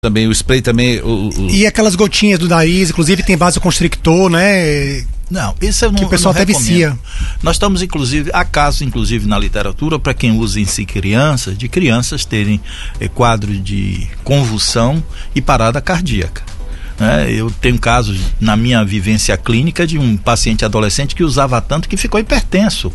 Também, o spray também... E aquelas gotinhas do nariz, inclusive tem vasoconstrictor, né? Não, isso eu não, que o pessoal até vicia. Nós estamos, inclusive, há casos, inclusive, na literatura, para quem usa em si crianças, de crianças terem quadro de convulsão e parada cardíaca. Eu tenho casos na minha vivência clínica de um paciente adolescente que usava tanto que ficou hipertenso.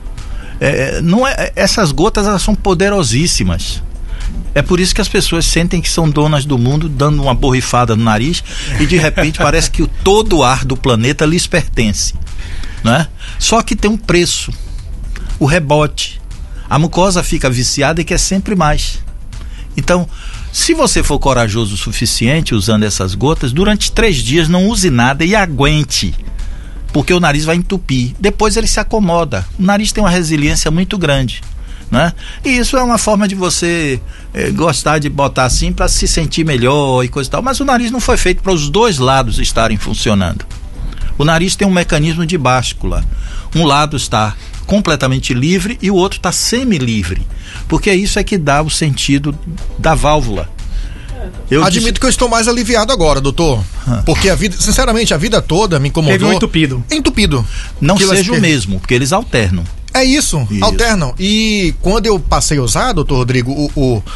Essas gotas, elas são poderosíssimas. É por isso que as pessoas sentem que são donas do mundo, dando uma borrifada no nariz e de repente parece que todo o ar do planeta lhes pertence, né? Só que tem um preço, o rebote. A mucosa fica viciada e quer sempre mais. Então, se você for corajoso o suficiente usando essas gotas, durante 3 dias não use nada e aguente, porque o nariz vai entupir. Depois ele se acomoda. O nariz tem uma resiliência muito grande, né? E isso é uma forma de você gostar de botar assim para se sentir melhor e coisa e tal, mas o nariz não foi feito para os dois lados estarem funcionando. O nariz tem um mecanismo de báscula. Um lado está completamente livre e o outro está semi-livre, porque isso é que dá o sentido da válvula. Admito que eu estou mais aliviado agora, doutor. Porque sinceramente, a vida toda me incomodou. Teve um entupido. Entupido. Não seja o mesmo, porque eles alternam. É isso, alternam. E quando eu passei a usar, doutor Rodrigo,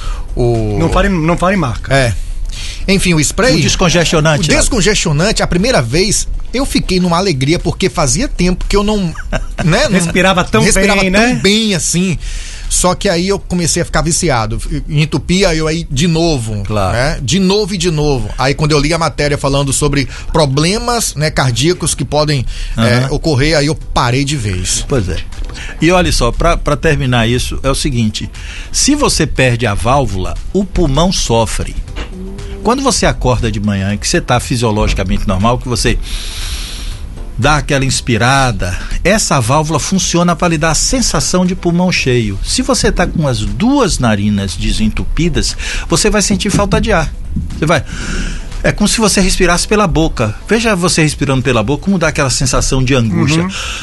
Não fale marca. Enfim, o spray... O descongestionante. O descongestionante, a primeira vez, eu fiquei numa alegria, porque fazia tempo que eu não... né, respirava tão bem assim. Só que aí eu comecei a ficar viciado. Entupia, eu aí de novo. Claro. Né? De novo e de novo. Aí quando eu li a matéria falando sobre problemas, né, cardíacos que podem ocorrer, aí eu parei de vez. Pois é. E olha só, para terminar isso, é o seguinte: se você perde a válvula, o pulmão sofre. Quando você acorda de manhã, que você está fisiologicamente normal, que você dá aquela inspirada, essa válvula funciona para lhe dar a sensação de pulmão cheio. Se você está com as 2 narinas desentupidas, você vai sentir falta de ar. É como se você respirasse pela boca. Veja você respirando pela boca, como dá aquela sensação de angústia.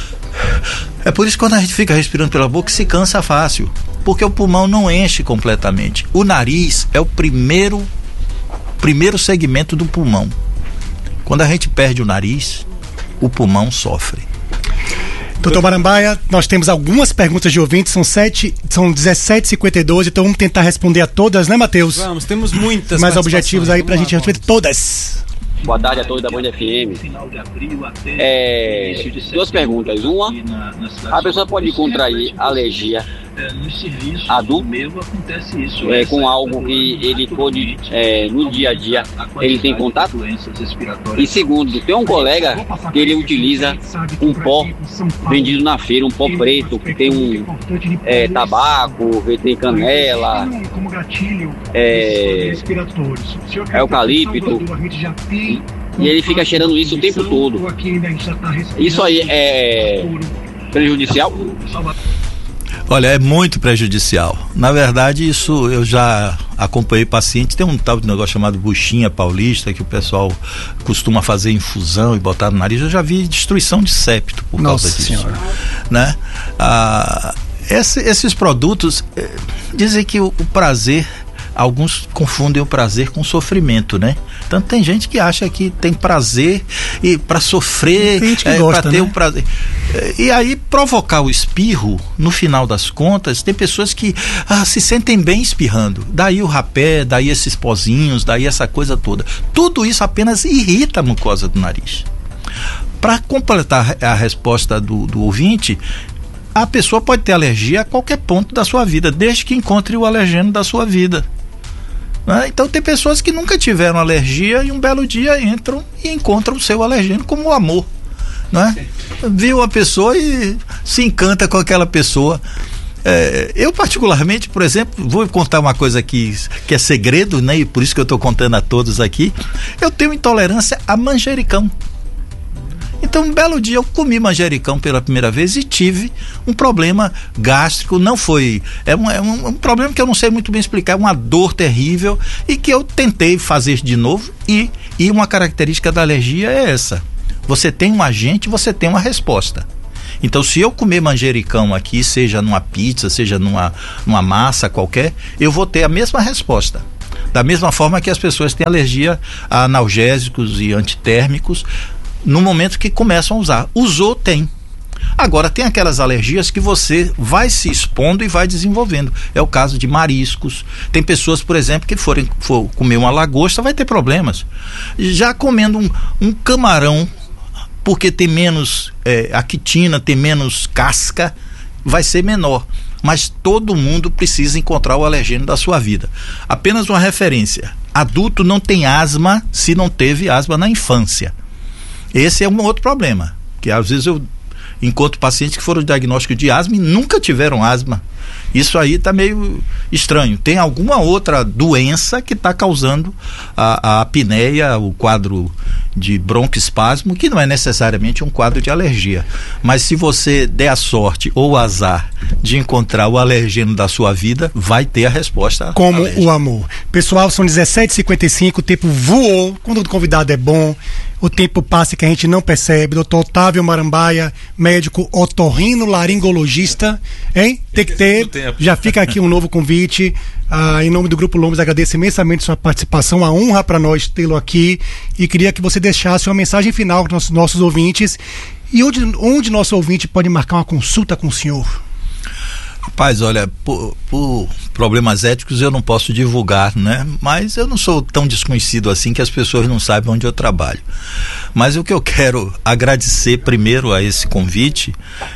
É por isso que quando a gente fica respirando pela boca, se cansa fácil, porque o pulmão não enche completamente. O nariz é o primeiro segmento do pulmão. Quando a gente perde o nariz, o pulmão sofre. Doutor Barambaia, nós temos algumas perguntas de ouvintes, são 17h52, então vamos tentar responder a todas, né, Matheus? Vamos, temos muitas. Mais objetivos aí pra gente responder todas. Boa tarde a todos da Band FM. 2 perguntas. Uma, a pessoa pode contrair alergia adulto com algo que ele pode, no dia a dia, ele tem contato? E segundo, tem um colega que ele utiliza um pó vendido na feira, um pó preto, que tem tabaco, tem canela, eucalipto, e ele fica cheirando isso o tempo todo. Isso aí é prejudicial? Olha, é muito prejudicial. Na verdade, isso eu já acompanhei pacientes. Tem um tal de negócio chamado buchinha paulista, que o pessoal costuma fazer infusão e botar no nariz. Eu já vi destruição de septo por causa disso. Senhora. Né? Esses produtos dizem que o prazer, alguns confundem o prazer com o sofrimento, né? Tanto tem gente que acha que tem prazer e para sofrer, para ter o prazer. E aí provocar o espirro, no final das contas, tem pessoas que se sentem bem espirrando. Daí o rapé, daí esses pozinhos, daí essa coisa toda. Tudo isso apenas irrita a mucosa do nariz. Para completar a resposta do ouvinte, a pessoa pode ter alergia a qualquer ponto da sua vida, desde que encontre o alergeno da sua vida. Então tem pessoas que nunca tiveram alergia e um belo dia entram e encontram o seu alergeno, como o amor, não é? Viu uma pessoa e se encanta com aquela pessoa. Eu particularmente, por exemplo, vou contar uma coisa que é segredo, né? E por isso que eu estou contando a todos aqui. Eu tenho intolerância a manjericão. Então, um belo dia eu comi manjericão pela primeira vez e tive um problema gástrico. Não foi... É um problema que eu não sei muito bem explicar, é uma dor terrível e que eu tentei fazer de novo e uma característica da alergia é essa. Você tem um agente, você tem uma resposta. Então, se eu comer manjericão aqui, seja numa pizza, seja numa massa qualquer, eu vou ter a mesma resposta. Da mesma forma que as pessoas têm alergia a analgésicos e antitérmicos no momento que começam a usar. Usou, tem. Agora, tem aquelas alergias que você vai se expondo e vai desenvolvendo. É o caso de mariscos. Tem pessoas, por exemplo, que for comer uma lagosta, vai ter problemas. Já comendo um camarão, porque tem menos actina, tem menos casca, vai ser menor. Mas todo mundo precisa encontrar o alergênio da sua vida. Apenas uma referência: adulto não tem asma se não teve asma na infância. Esse é um outro problema, que às vezes eu encontro pacientes que foram diagnósticos de asma e nunca tiveram asma. Isso aí está meio estranho. Tem alguma outra doença que está causando a apneia, o quadro de broncoespasmo, que não é necessariamente um quadro de alergia. Mas se você der a sorte ou o azar de encontrar o alergeno da sua vida, vai ter a resposta. Como alérgica. O amor. Pessoal, são 17h55, o tempo voou. Quando o convidado é bom, o tempo passa que a gente não percebe. Doutor Otávio Marambaia, médico otorrinolaringologista, hein? Tem que ter. Já fica aqui um novo convite. Em nome do Grupo Lomes, agradeço imensamente sua participação, a honra para nós tê-lo aqui, e queria que você deixasse uma mensagem final para os nossos ouvintes, e onde nosso ouvinte pode marcar uma consulta com o senhor. Rapaz, olha, por problemas éticos eu não posso divulgar, né? Mas eu não sou tão desconhecido assim que as pessoas não sabem onde eu trabalho. Mas o que eu quero agradecer primeiro a esse convite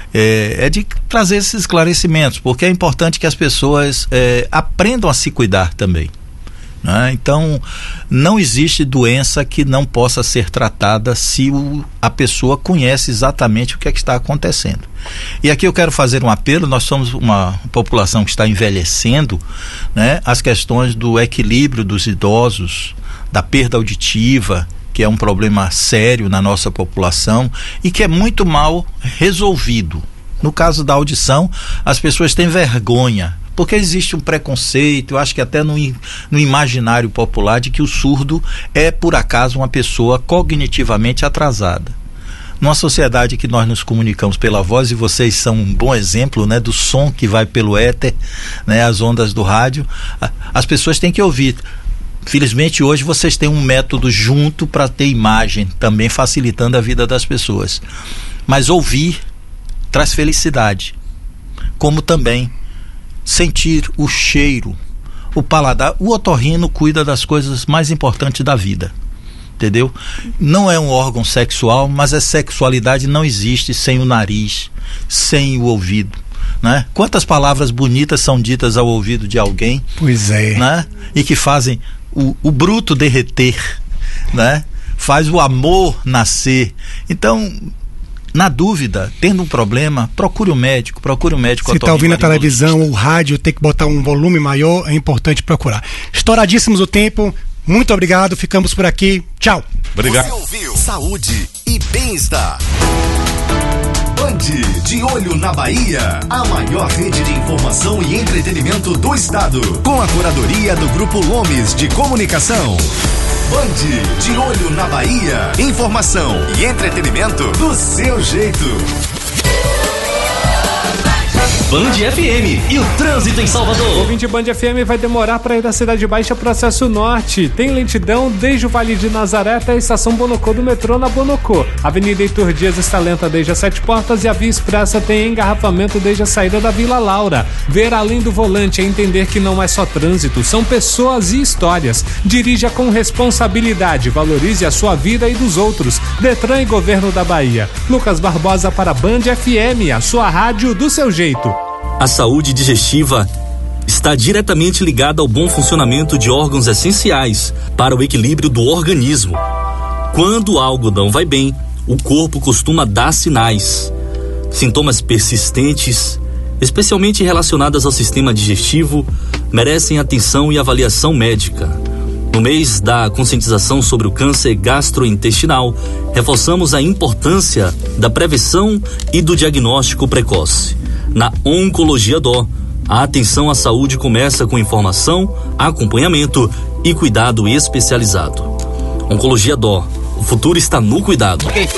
é de trazer esses esclarecimentos, porque é importante que as pessoas aprendam a se cuidar também. Né? Então, não existe doença que não possa ser tratada se a pessoa conhece exatamente o que é que está acontecendo. E aqui eu quero fazer um apelo. Nós somos uma população que está envelhecendo, né? As questões do equilíbrio dos idosos, da perda auditiva, que é um problema sério na nossa população e que é muito mal resolvido. No caso da audição, as pessoas têm vergonha, porque existe um preconceito, eu acho que até no imaginário popular, de que o surdo é, por acaso, uma pessoa cognitivamente atrasada. Numa sociedade que nós nos comunicamos pela voz, e vocês são um bom exemplo, né, do som que vai pelo éter, né, as ondas do rádio, as pessoas têm que ouvir. Felizmente hoje vocês têm um método junto para ter imagem, também facilitando a vida das pessoas. Mas ouvir traz felicidade, como também sentir o cheiro, o paladar. O otorrino cuida das coisas mais importantes da vida, entendeu? Não é um órgão sexual, mas a sexualidade não existe sem o nariz, sem o ouvido, né? Quantas palavras bonitas são ditas ao ouvido de alguém, pois é, né? E que fazem o bruto derreter, né? Faz o amor nascer. Então, na dúvida, tendo um problema, procure um médico. Se está ouvindo a televisão ou o rádio, tem que botar um volume maior, é importante procurar. Estouradíssimos o tempo, muito obrigado, ficamos por aqui, tchau. Obrigado. Você ouviu Saúde e Bem-Estar. Band de Olho na Bahia, a maior rede de informação e entretenimento do estado, com a curadoria do Grupo Lomes de Comunicação. Band de Olho na Bahia, informação e entretenimento do seu jeito. Band FM e o trânsito em Salvador. O ouvinte Band FM vai demorar para ir da Cidade Baixa para o Acesso Norte. Tem lentidão desde o Vale de Nazaré até a estação Bonocô do metrô na Bonocô. Avenida Heitor Dias está lenta desde as 7 Portas e a Via Expressa tem engarrafamento desde a saída da Vila Laura. Ver além do volante é entender que não é só trânsito, são pessoas e histórias. Dirija com responsabilidade, valorize a sua vida e dos outros. Detran e Governo da Bahia. Lucas Barbosa para Band FM, a sua rádio do seu jeito. A saúde digestiva está diretamente ligada ao bom funcionamento de órgãos essenciais para o equilíbrio do organismo. Quando algo não vai bem, o corpo costuma dar sinais. Sintomas persistentes, especialmente relacionados ao sistema digestivo, merecem atenção e avaliação médica. No mês da conscientização sobre o câncer gastrointestinal, reforçamos a importância da prevenção e do diagnóstico precoce. Na Oncologia Dó, a atenção à saúde começa com informação, acompanhamento e cuidado especializado. Oncologia Dó, o futuro está no cuidado.